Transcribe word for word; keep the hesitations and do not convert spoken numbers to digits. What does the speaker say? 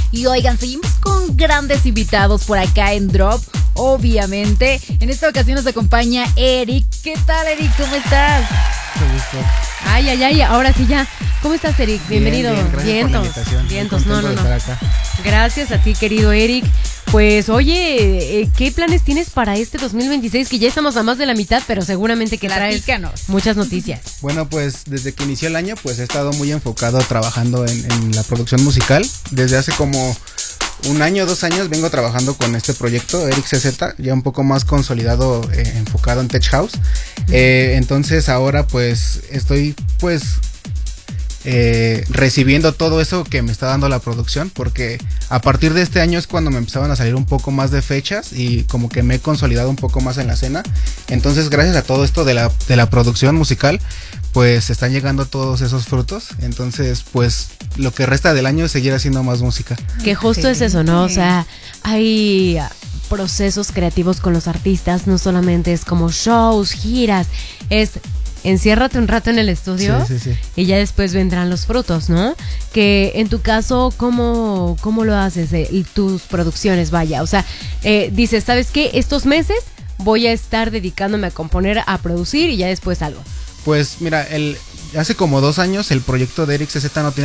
Y oigan, seguimos con grandes invitados por acá en Drop, obviamente. En esta ocasión nos acompaña Eric. ¿Qué tal, Eric? ¿Cómo estás? Mucho gusto. Ay, ay, ay, ahora sí ya. ¿Cómo estás, Eric? Bienvenido. Bien, bien, gracias Vientos, por la invitación. vientos, no, no, no. De estar acá. Gracias a ti, querido Eric. Pues, oye, eh, ¿qué planes tienes para este dos mil veintiséis? Que ya estamos a más de la mitad, pero seguramente que traes Platícanos. muchas noticias. Bueno, pues desde que inició el año, pues he estado muy enfocado trabajando en, en la producción musical. Desde hace como un año, dos años vengo trabajando con este proyecto, Eric C Z, ya un poco más consolidado, eh, enfocado en Tech House. Eh, entonces ahora pues estoy pues eh, recibiendo todo eso que me está dando la producción, porque a partir de este año es cuando me empezaban a salir un poco más de fechas y como que me he consolidado un poco más en la escena. Entonces gracias a todo esto de la, de la producción musical, pues están llegando todos esos frutos. Entonces pues lo que resta del año es seguir haciendo más música. Que justo es eso, ¿no? O sea, hay procesos creativos con los artistas, no solamente es como shows, giras, es enciérrate un rato en el estudio Sí, sí, sí. y ya después vendrán los frutos, ¿no? Que en tu caso, ¿cómo, cómo lo haces? Eh, tus producciones, vaya, o sea, eh, dices, ¿sabes qué? Estos meses voy a estar dedicándome a componer, a producir y ya después algo. Pues mira, el, hace como dos años el proyecto de Eric C Z no tenía